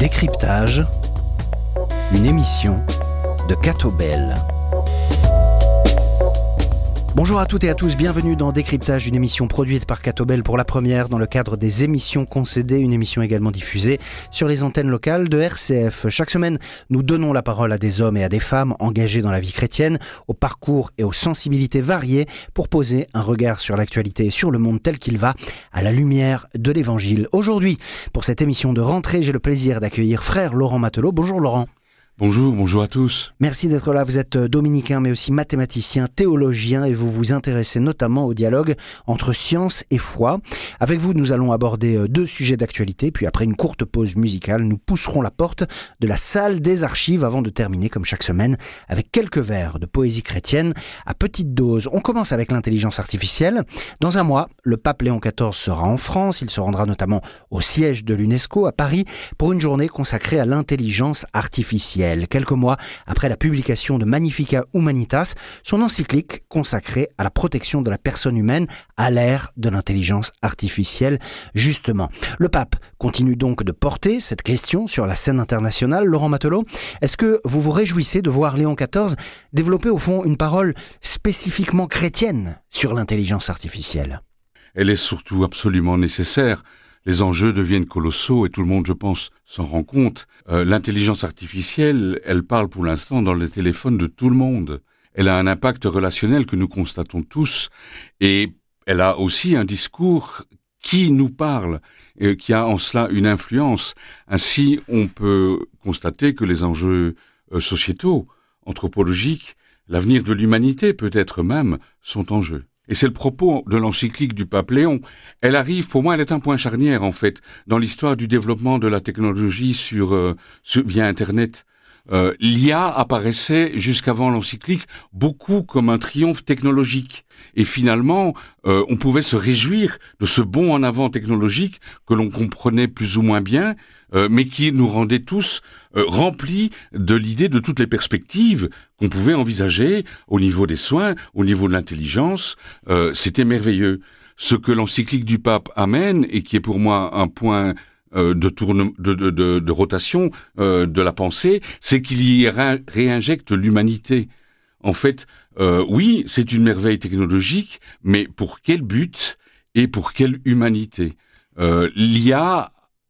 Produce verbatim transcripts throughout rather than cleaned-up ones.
Décryptage, une émission de Cato Bell. Bonjour à toutes et à tous, bienvenue dans Décryptage, une émission produite par Cato Bell pour la première dans le cadre des émissions concédées, une émission également diffusée sur les antennes locales de R C F. Chaque semaine, nous donnons la parole à des hommes et à des femmes engagés dans la vie chrétienne, au parcours et aux sensibilités variées pour poser un regard sur l'actualité et sur le monde tel qu'il va à la lumière de l'Évangile. Aujourd'hui, pour cette émission de rentrée, j'ai le plaisir d'accueillir frère Laurent Matelot. Bonjour Laurent. Bonjour, bonjour à tous. Merci d'être là. Vous êtes dominicain mais aussi mathématicien, théologien et vous vous intéressez notamment au dialogue entre science et foi. Avec vous, nous allons aborder deux sujets d'actualité. Puis après une courte pause musicale, nous pousserons la porte de la salle des archives avant de terminer comme chaque semaine avec quelques vers de poésie chrétienne à petite dose. On commence avec l'intelligence artificielle. Dans un mois, le pape Léon quatorze sera en France. Il se rendra notamment au siège de l'UNESCO à Paris pour une journée consacrée à l'intelligence artificielle. Quelques mois après la publication de Magnificat Humanitas, son encyclique consacrée à la protection de la personne humaine à l'ère de l'intelligence artificielle, justement. Le pape continue donc de porter cette question sur la scène internationale. Laurent Matelot, est-ce que vous vous réjouissez de voir Léon quatorze développer au fond une parole spécifiquement chrétienne sur l'intelligence artificielle ? Elle est surtout absolument nécessaire. Les enjeux deviennent colossaux et tout le monde, je pense, s'en rend compte. Euh, l'intelligence artificielle, elle parle pour l'instant dans les téléphones de tout le monde. Elle a un impact relationnel que nous constatons tous et elle a aussi un discours qui nous parle et qui a en cela une influence. Ainsi, on peut constater que les enjeux euh, sociétaux, anthropologiques, l'avenir de l'humanité peut-être même, sont en jeu. Et c'est le propos de l'encyclique du pape Léon. Elle arrive, pour moi, elle est un point charnière, en fait, dans l'histoire du développement de la technologie sur, euh, sur via Internet. Euh, l'I A apparaissait, jusqu'avant l'encyclique, beaucoup comme un triomphe technologique. Et finalement, euh, on pouvait se réjouir de ce bond en avant technologique que l'on comprenait plus ou moins bien, euh, mais qui nous rendait tous euh, remplis de l'idée de toutes les perspectives qu'on pouvait envisager au niveau des soins, au niveau de l'intelligence. Euh, c'était merveilleux. Ce que l'encyclique du pape amène, et qui est pour moi un point euh, de, tourne, de, de, de, de rotation euh, de la pensée, c'est qu'il y ré- réinjecte l'humanité. En fait, euh, oui, c'est une merveille technologique, mais pour quel but et pour quelle humanité ? euh, L'I A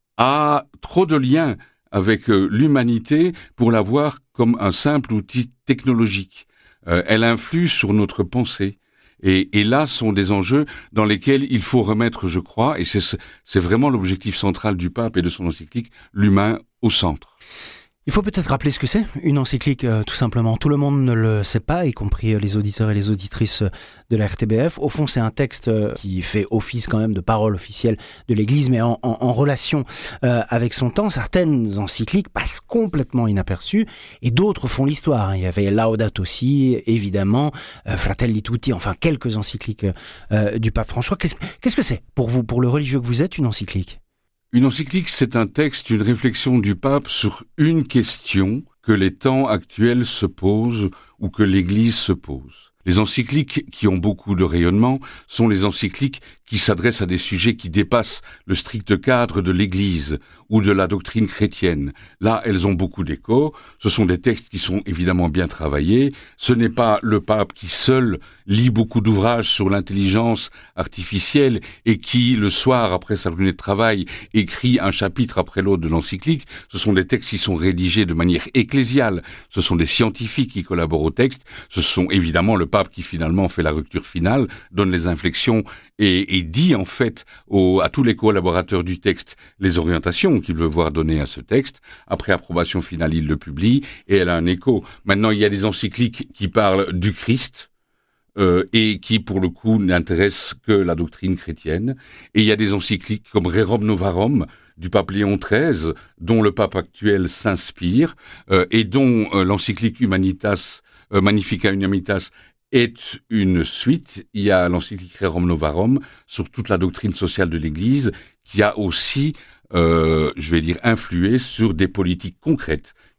a trop de liens avec euh, l'humanité pour la voir comme un simple outil technologique. Euh, elle influe sur notre pensée. Et, et là sont des enjeux dans lesquels il faut remettre, je crois, et c'est, c'est vraiment l'objectif central du pape et de son encyclique, l'humain au centre. Il faut peut-être rappeler ce que c'est, une encyclique, euh, tout simplement. Tout le monde ne le sait pas, y compris les auditeurs et les auditrices de la R T B F. Au fond, c'est un texte euh, qui fait office quand même de parole officielle de l'Église, mais en, en, en relation euh, avec son temps. Certaines encycliques passent complètement inaperçues et d'autres font l'histoire. Il y avait Laudato Si, évidemment, euh, Fratelli Tutti, enfin quelques encycliques euh, du pape François. Qu'est-ce, qu'est-ce que c'est pour vous, pour le religieux que vous êtes, une encyclique ? Une encyclique, c'est un texte, une réflexion du pape sur une question que les temps actuels se posent ou que l'Église se pose. Les encycliques qui ont beaucoup de rayonnement sont les encycliques qui s'adressent à des sujets qui dépassent le strict cadre de l'Église ou de la doctrine chrétienne. Là, elles ont beaucoup d'écho. Ce sont des textes qui sont évidemment bien travaillés. Ce n'est pas le pape qui seul lit beaucoup d'ouvrages sur l'intelligence artificielle et qui, le soir, après sa journée de travail, écrit un chapitre après l'autre de l'encyclique. Ce sont des textes qui sont rédigés de manière ecclésiale. Ce sont des scientifiques qui collaborent au texte. Ce sont évidemment le pape qui finalement fait la rupture finale, donne les inflexions et, et dit en fait aux, à tous les collaborateurs du texte les orientations qu'il veut voir donner à ce texte. Après approbation finale, il le publie et elle a un écho. Maintenant, il y a des encycliques qui parlent du Christ euh, et qui, pour le coup, n'intéressent que la doctrine chrétienne. Et il y a des encycliques comme Rerum Novarum du pape Léon treize, dont le pape actuel s'inspire euh, et dont euh, l'encyclique Humanitas, euh, Magnificat Humanitas, est une suite. Il y a l'encyclique Rerum Novarum sur toute la doctrine sociale de l'Église qui a aussi, euh, je vais dire, influé sur des politiques concrètes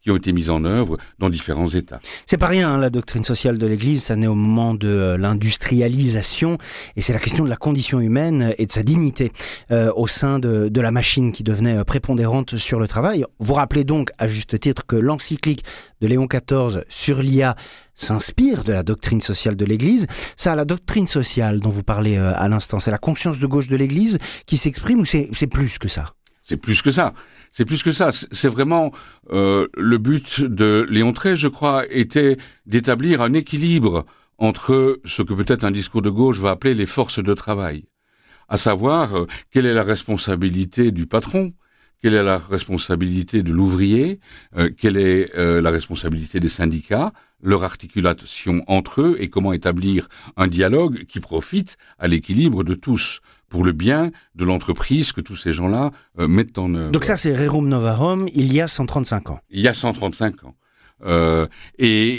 qui ont été mises en œuvre dans différents États. C'est pas rien, hein, la doctrine sociale de l'Église, ça naît au moment de euh, l'industrialisation, et c'est la question de la condition humaine et de sa dignité euh, au sein de, de la machine qui devenait prépondérante sur le travail. Vous rappelez donc, à juste titre, que l'encyclique de Léon quatorze sur l'I A s'inspire de la doctrine sociale de l'Église. Ça, la doctrine sociale dont vous parlez euh, à l'instant, c'est la conscience de gauche de l'Église qui s'exprime, ou c'est, c'est plus que ça ? C'est plus que ça. C'est plus que ça. C'est vraiment euh, le but de Léon treize, je crois, était d'établir un équilibre entre ce que peut-être un discours de gauche va appeler les forces de travail, à savoir euh, quelle est la responsabilité du patron, quelle est la responsabilité de l'ouvrier, euh, quelle est euh, la responsabilité des syndicats, leur articulation entre eux et comment établir un dialogue qui profite à l'équilibre de tous, pour le bien de l'entreprise que tous ces gens-là euh, mettent en œuvre. Donc ça, c'est Rerum Novarum, il y a cent trente-cinq ans. Il y a cent trente-cinq ans. Euh, et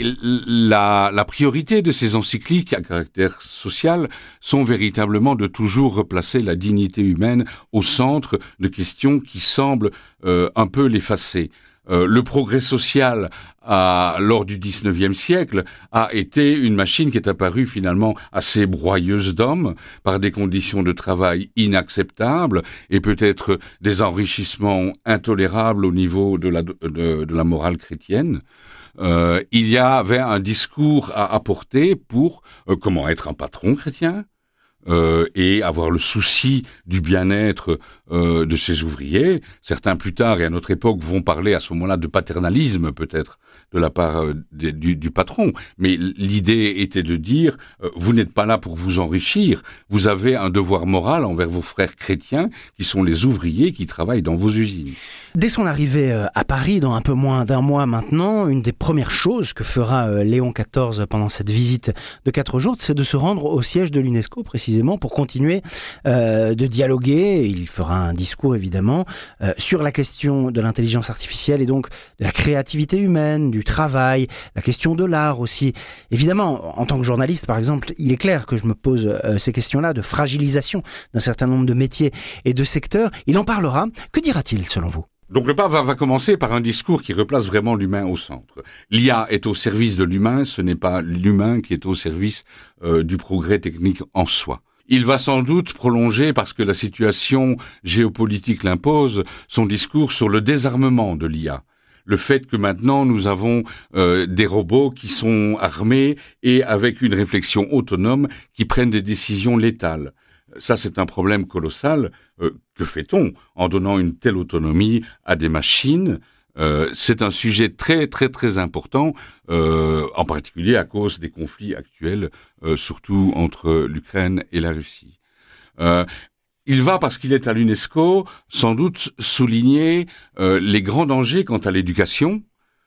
la, la priorité de ces encycliques à caractère social sont véritablement de toujours replacer la dignité humaine au centre de questions qui semblent euh, un peu l'effacer. Euh, le progrès social à, lors du dix-neuvième siècle a été une machine qui est apparue finalement assez broyeuse d'hommes par des conditions de travail inacceptables et peut-être des enrichissements intolérables au niveau de la, de, de la morale chrétienne. Euh, il y avait un discours à apporter pour euh, comment être un patron chrétien, Euh, et avoir le souci du bien-être euh, de ses ouvriers. Certains plus tard et à notre époque vont parler à ce moment-là de paternalisme peut-être de la part euh, de, du, du patron. Mais l'idée était de dire euh, vous n'êtes pas là pour vous enrichir, vous avez un devoir moral envers vos frères chrétiens qui sont les ouvriers qui travaillent dans vos usines. Dès son arrivée à Paris, dans un peu moins d'un mois maintenant, une des premières choses que fera Léon quatorze pendant cette visite de quatre jours, c'est de se rendre au siège de l'UNESCO, précisément, pour continuer euh, de dialoguer. Il fera un discours, évidemment, euh, sur la question de l'intelligence artificielle et donc de la créativité humaine, du travail, la question de l'art aussi. Évidemment, en tant que journaliste, par exemple, il est clair que je me pose euh, ces questions-là de fragilisation d'un certain nombre de métiers et de secteurs. Il en parlera. Que dira-t-il, selon vous ? Donc le pape va, va commencer par un discours qui replace vraiment l'humain au centre. L'I A est au service de l'humain, ce n'est pas l'humain qui est au service euh, du progrès technique en soi. Il va sans doute prolonger, parce que la situation géopolitique l'impose, son discours sur le désarmement de l'I A. Le fait que maintenant nous avons euh, des robots qui sont armés et avec une réflexion autonome qui prennent des décisions létales. Ça, c'est un problème colossal. Euh, que fait-on en donnant une telle autonomie à des machines ? euh, C'est un sujet très, très, très important, euh, en particulier à cause des conflits actuels, euh, surtout entre l'Ukraine et la Russie. Euh, il va, parce qu'il est à l'UNESCO, sans doute souligner euh, les grands dangers quant à l'éducation,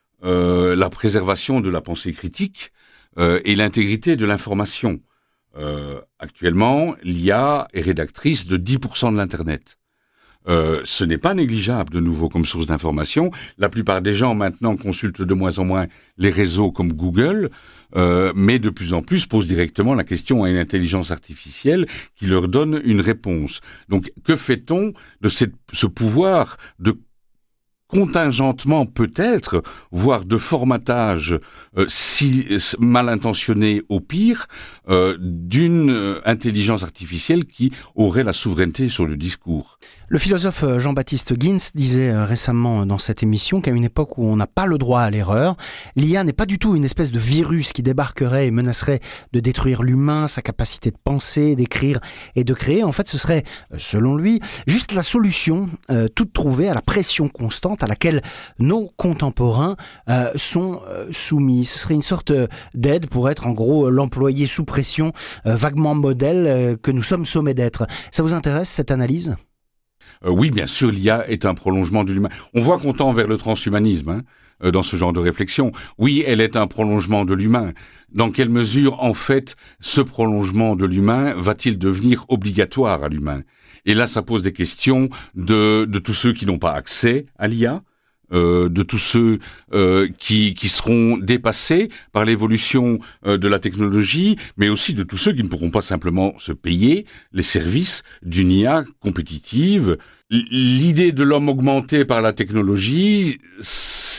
euh, la préservation de la pensée critique euh, et l'intégrité de l'information. Euh, actuellement, l'I A est rédactrice de dix pour cent de l'Internet. Euh, ce n'est pas négligeable, de nouveau, comme source d'information. La plupart des gens, maintenant, consultent de moins en moins les réseaux comme Google, euh, mais de plus en plus posent directement la question à une intelligence artificielle qui leur donne une réponse. Donc, que fait-on de cette, ce pouvoir de contingentement peut-être, voire de formatage euh, si mal intentionné au pire, euh, d'une euh, intelligence artificielle qui aurait la souveraineté sur le discours. Le philosophe Jean-Baptiste Ginz disait récemment dans cette émission qu'à une époque où on n'a pas le droit à l'erreur, l'I A n'est pas du tout une espèce de virus qui débarquerait et menacerait de détruire l'humain, sa capacité de penser, d'écrire et de créer. En fait, ce serait, selon lui, juste la solution euh, toute trouvée à la pression constante à laquelle nos contemporains euh, sont euh, soumis. Ce serait une sorte d'aide pour être en gros l'employé sous pression, euh, vaguement modèle euh, que nous sommes sommés d'être. Ça vous intéresse, cette analyse ? Euh, oui, bien sûr, l'I A est un prolongement de l'humain. On voit qu'on tend vers le transhumanisme hein, euh, dans ce genre de réflexion. Oui, elle est un prolongement de l'humain. Dans quelle mesure, en fait, ce prolongement de l'humain va-t-il devenir obligatoire à l'humain ? Et là, ça pose des questions de, de tous ceux qui n'ont pas accès à l'I A, Euh, de tous ceux euh, qui, qui seront dépassés par l'évolution euh, de la technologie, mais aussi de tous ceux qui ne pourront pas simplement se payer les services d'une I A compétitive. L'idée de l'homme augmenté par la technologie,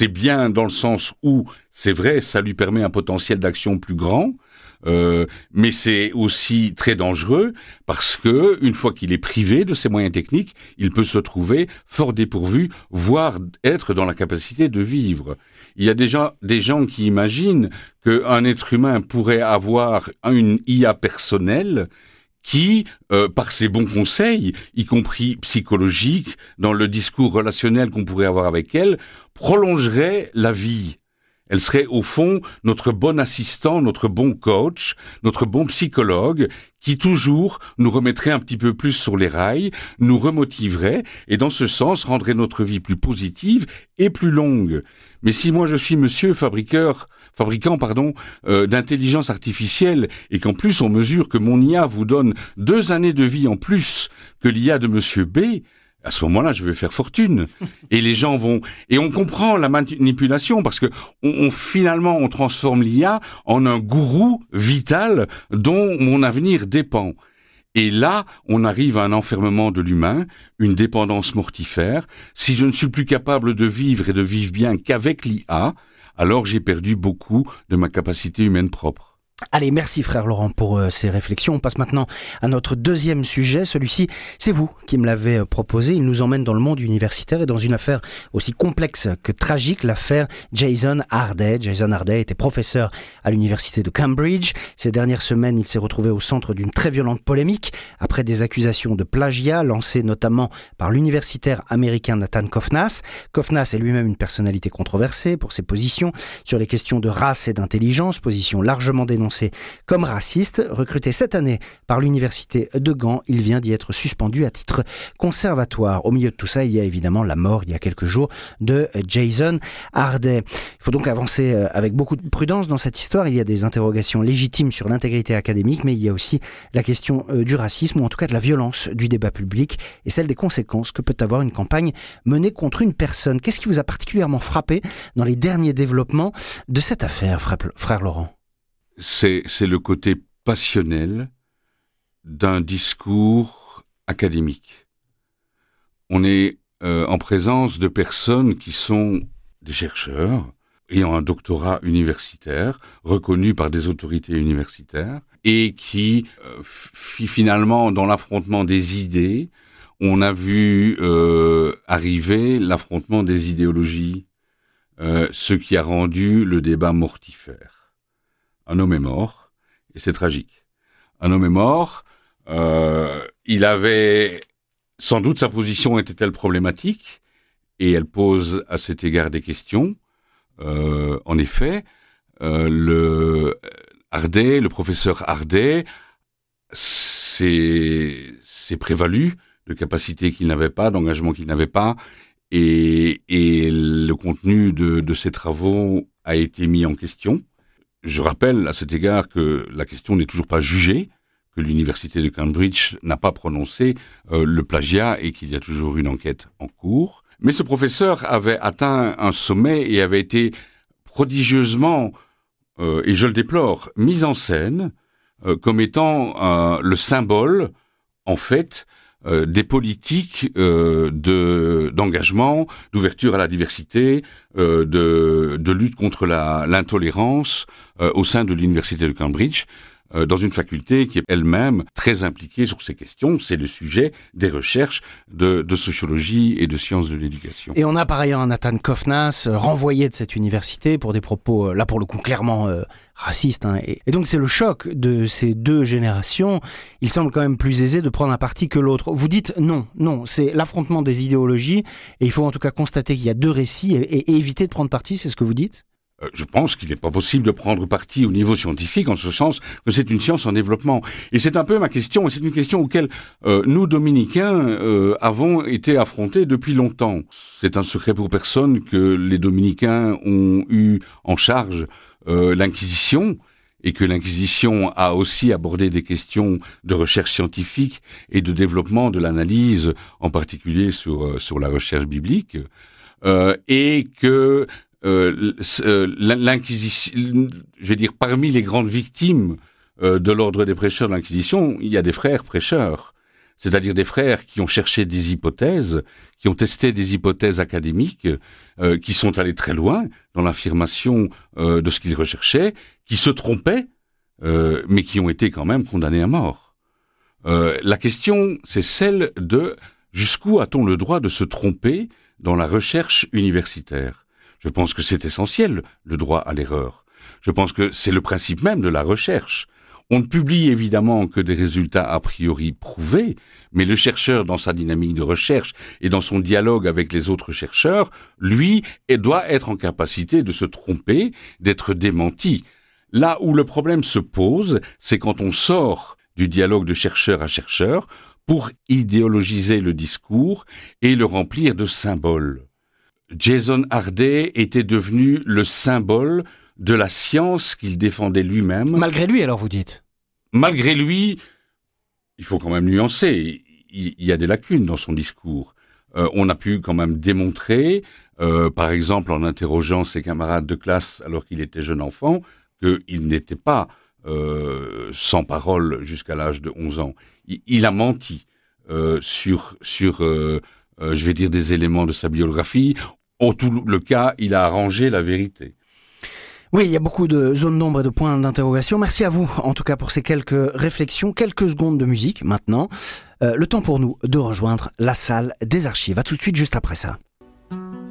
c'est bien dans le sens où, c'est vrai, ça lui permet un potentiel d'action plus grand, euh, mais c'est aussi très dangereux parce que une fois qu'il est privé de ses moyens techniques, il peut se trouver fort dépourvu, voire être dans la capacité de vivre. Il y a déjà des gens qui imaginent qu'un être humain pourrait avoir une I A personnelle qui, euh, par ses bons conseils, y compris psychologiques, dans le discours relationnel qu'on pourrait avoir avec elle, prolongerait la vie. Elle serait au fond notre bon assistant, notre bon coach, notre bon psychologue, qui toujours nous remettrait un petit peu plus sur les rails, nous remotiverait et dans ce sens rendrait notre vie plus positive et plus longue. Mais si moi je suis monsieur fabriqueur, fabricant pardon, euh, d'intelligence artificielle et qu'en plus on mesure que mon I A vous donne deux années de vie en plus que l'I A de monsieur B, à ce moment-là, je vais faire fortune. Et les gens vont... Et on comprend la manipulation parce que on, on, finalement, on transforme l'I A en un gourou vital dont mon avenir dépend. Et là, on arrive à un enfermement de l'humain, une dépendance mortifère. Si je ne suis plus capable de vivre et de vivre bien qu'avec l'I A, alors j'ai perdu beaucoup de ma capacité humaine propre. Allez, merci frère Laurent pour euh, ces réflexions. On passe maintenant à notre deuxième sujet. Celui-ci, c'est vous qui me l'avez euh, proposé. Il nous emmène dans le monde universitaire et dans une affaire aussi complexe que tragique, l'affaire Jason Harday. Jason Harday était professeur à l'université de Cambridge. Ces dernières semaines, il s'est retrouvé au centre d'une très violente polémique après des accusations de plagiat lancées notamment par l'universitaire américain Nathan Kofnas. Kofnas est lui-même une personnalité controversée pour ses positions sur les questions de race et d'intelligence, position largement dénoncée comme raciste. Recruté cette année par l'université de Gand, il vient d'y être suspendu à titre conservatoire. Au milieu de tout ça, il y a évidemment la mort, il y a quelques jours, de Jason Harday. Il faut donc avancer avec beaucoup de prudence dans cette histoire. Il y a des interrogations légitimes sur l'intégrité académique, mais il y a aussi la question du racisme, ou en tout cas de la violence du débat public, et celle des conséquences que peut avoir une campagne menée contre une personne. Qu'est-ce qui vous a particulièrement frappé dans les derniers développements de cette affaire, frère Laurent ? C'est, c'est le côté passionnel d'un discours académique. On est euh, en présence de personnes qui sont des chercheurs, ayant un doctorat universitaire, reconnu par des autorités universitaires, et qui, euh, f- finalement, dans l'affrontement des idées, on a vu euh, arriver l'affrontement des idéologies, euh, ce qui a rendu le débat mortifère. Un homme est mort, et c'est tragique. Un homme est mort, euh, il avait... Sans doute sa position était-elle problématique, et elle pose à cet égard des questions. Euh, en effet, euh, le Harday, le professeur Harday, s'est, s'est prévalu de capacités qu'il n'avait pas, d'engagement qu'il n'avait pas, et, et le contenu de, de ses travaux a été mis en question. Je rappelle à cet égard que la question n'est toujours pas jugée, que l'université de Cambridge n'a pas prononcé euh, le plagiat et qu'il y a toujours une enquête en cours. Mais ce professeur avait atteint un sommet et avait été prodigieusement, euh, et je le déplore, mis en scène euh, comme étant euh, le symbole, en fait, euh, des politiques euh, de, d'engagement, d'ouverture à la diversité, euh, de, de lutte contre la, l'intolérance euh, au sein de l'université de Cambridge, euh, dans une faculté qui est elle-même très impliquée sur ces questions. C'est le sujet des recherches de, de sociologie et de sciences de l'éducation. Et on a par ailleurs un Nathan Kofnas euh, renvoyé de cette université pour des propos, euh, là pour le coup, clairement euh, racistes. Hein. Et, et donc c'est le choc de ces deux générations. Il semble quand même plus aisé de prendre un parti que l'autre. Vous dites non, non, c'est l'affrontement des idéologies et il faut en tout cas constater qu'il y a deux récits et, et, et éviter de prendre parti, c'est ce que vous dites ? Je pense qu'il n'est pas possible de prendre parti au niveau scientifique, en ce sens que c'est une science en développement. Et c'est un peu ma question, et c'est une question auquel euh, nous, dominicains, euh, avons été affrontés depuis longtemps. C'est un secret pour personne que les dominicains ont eu en charge euh, l'Inquisition, et que l'Inquisition a aussi abordé des questions de recherche scientifique et de développement de l'analyse, en particulier sur, euh, sur la recherche biblique, euh, et que... Euh, l'Inquisition, je vais dire, parmi les grandes victimes euh, de l'ordre des prêcheurs de l'Inquisition, il y a des frères prêcheurs. c'est-à-dire des frères qui ont cherché des hypothèses, qui ont testé des hypothèses académiques, euh, qui sont allés très loin dans l'affirmation euh, de ce qu'ils recherchaient, qui se trompaient, euh, mais qui ont été quand même condamnés à mort. Euh, la question, c'est celle de jusqu'où a-t-on le droit de se tromper dans la recherche universitaire ? Je pense que c'est essentiel, le droit à l'erreur. Je pense que c'est le principe même de la recherche. On ne publie évidemment que des résultats a priori prouvés, mais le chercheur, dans sa dynamique de recherche et dans son dialogue avec les autres chercheurs, lui, doit être en capacité de se tromper, d'être démenti. Là où le problème se pose, c'est quand on sort du dialogue de chercheur à chercheur pour idéologiser le discours et le remplir de symboles. Jason Harday était devenu le symbole de la science qu'il défendait lui-même. Malgré lui, alors vous dites ? Malgré lui, il faut quand même nuancer, il, il y a des lacunes dans son discours. Euh, on a pu quand même démontrer, euh, par exemple en interrogeant ses camarades de classe alors qu'il était jeune enfant, qu'il n'était pas euh, sans parole jusqu'à l'âge de onze ans. Il, il a menti euh, sur, sur euh, euh, je vais dire, des éléments de sa biographie. En tout le cas, il a arrangé la vérité. Oui, il y a beaucoup de zones d'ombre et de points d'interrogation. Merci à vous, en tout cas, pour ces quelques réflexions, quelques secondes de musique maintenant. Euh, le temps pour nous de rejoindre la salle des archives. À tout de suite, juste après ça.